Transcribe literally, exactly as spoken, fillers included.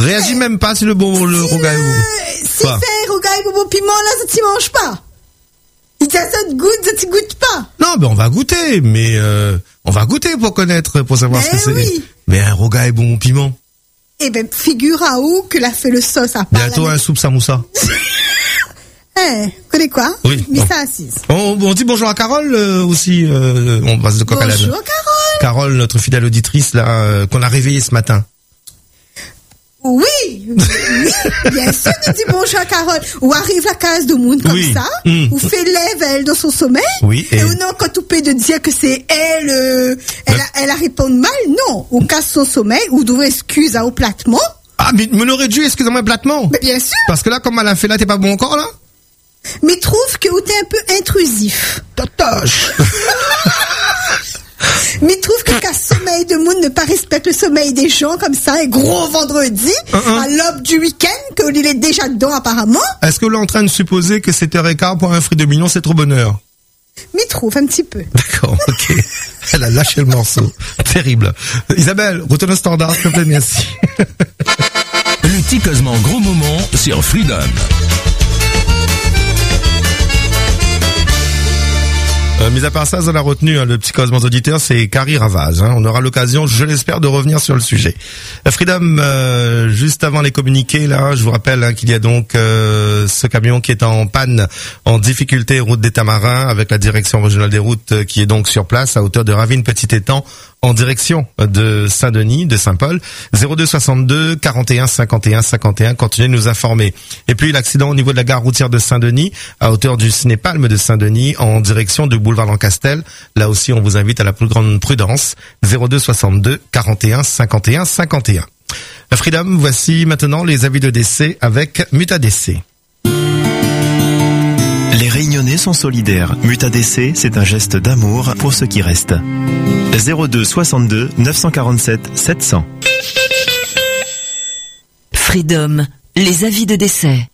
Réagis même pas si le bon, le si rogaille. le, si fait rogaille bonbon piment, là, ça t'y mange pas. Si ça te goûte, ça t'y goûte pas. Non, ben on va goûter, mais euh, on va goûter pour connaître, pour savoir Mais ce que c'est. oui. Mais un rogaille bonbon piment. Eh ben, figure à où que l'a fait le sauce à part. Bientôt un soupe samoussa. Eh, connais quoi? Oui. Mais Bon. ça assise. On, on dit bonjour à Carole euh, aussi. Euh, on passe de coq à l'âne. Bonjour, Carole. Carole, notre fidèle auditrice là, euh, qu'on a réveillée ce matin. Oui, oui, bien sûr, il dit bonjour à Carole. Ou arrive la case de monde comme Oui. ça, Mmh. ou fait lève elle dans son sommeil. Oui, et- Et, ou non, quand tu peux de dire que c'est elle, euh, elle, a, elle a répondu mal, non. Ou casse son sommeil, ou d'ouvrir excuse à au platement. Ah, mais me l'aurait dû, excusez-moi, platement. Mais bien sûr. Parce que là, comme elle a fait là, t'es pas bon encore là? Mais trouve que t'es un peu intrusif. Tatoche. Mais trouve que qu'un sommeil de monde ne pas respecte le sommeil des gens comme ça, et gros vendredi, Uh-uh. à l'aube du week-end, qu'il est déjà dedans apparemment. Est-ce que l'on est en train de supposer que sept heures quinze pour un fruit de mignon, c'est trop bonheur? Mais trouve un petit peu. D'accord, ok. Elle a lâché le morceau. Terrible. Isabelle, retourne au standard, s'il te plaît, merci. Le Ticosement gros moment sur Freedom. Euh, mis à part ça, on a retenu hein, le petit cosmos auditeur, c'est Carrie Ravaz. Hein. On aura l'occasion, je l'espère, de revenir sur le sujet. Euh, Freedom, euh, juste avant les communiqués, là, je vous rappelle hein, qu'il y a donc euh, ce camion qui est en panne, en difficulté, route des Tamarins, avec la direction régionale des routes euh, qui est donc sur place à hauteur de Ravine-Petit-Étang, en direction de Saint-Denis, de Saint-Paul. zéro deux soixante-deux quarante et un cinquante et un cinquante et un, continuez de nous informer. Et puis l'accident au niveau de la gare routière de Saint-Denis, à hauteur du Cinépalme de Saint-Denis, en direction de boulevard Lancastel. Là aussi, on vous invite à la plus grande prudence. zéro deux soixante-deux quarante et un cinquante et un cinquante et un. La Freedom, voici maintenant les avis de décès avec Mutadc. Les Réunionnais sont solidaires. Mutadc, c'est un geste d'amour pour ceux qui restent. zéro deux soixante-deux neuf cent quarante-sept sept cents. Freedom, les avis de décès.